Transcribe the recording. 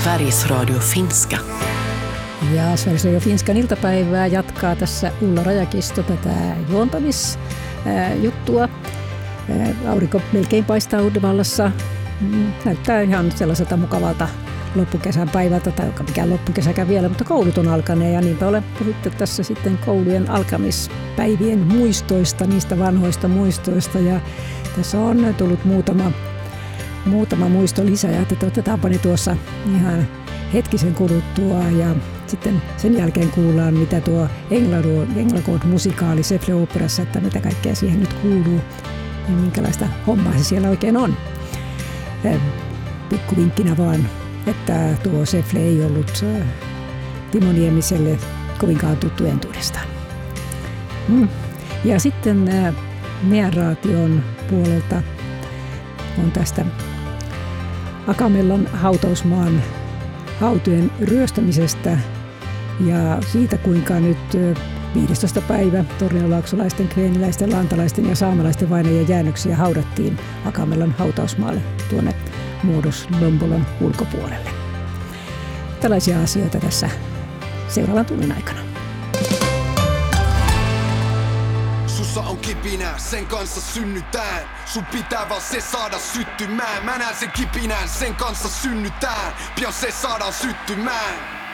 Sveriges Radio Finska. Ja Sveriges Radio Finskan iltapäivää jatkaa tässä Ulla Rajakisto tätä juontamisjuttua. Aurinko melkein paistaa Uudellamaalla. Näyttää ihan sellaiselta mukavalta loppukesän päivältä, tai mikään loppukesäkään vielä, mutta koulut on alkaneet ja niinpä olen puhuttu tässä sitten koulujen alkamispäivien muistoista, niistä vanhoista muistoista, ja tässä on tullut muutama muisto lisää, ja otetaanpa ne tuossa ihan hetkisen kuluttua, ja sitten sen jälkeen kuullaan, mitä tuo Änglagård-musikaali Säffle-oopperassa, että mitä kaikkea siihen nyt kuuluu ja minkälaista hommaa se siellä oikein on. Pikkuvinkkinä vaan, että tuo Säffle ei ollut Timo Niemiselle kovinkaan tuttu entuudestaan. Ja sitten meidän raation puolelta on tästä Akamellan hautausmaan hautojen ryöstämisestä ja siitä, kuinka nyt 15. päivä tornionlaaksolaisten, kveeniläisten, lantalaisten ja saamelaisten vainajien jäännöksiä haudattiin Akamellan hautausmaalle tuonne Muodosdombolon ulkopuolelle. Tällaisia asioita tässä seuraavan tunnin aikana. Sussa on kipinää, sen kanssa synnytään. Sun pitää vaan se saada syttymään. Mä näen sen kipinään, sen kanssa synnytään. Pian se saadaan syttymään.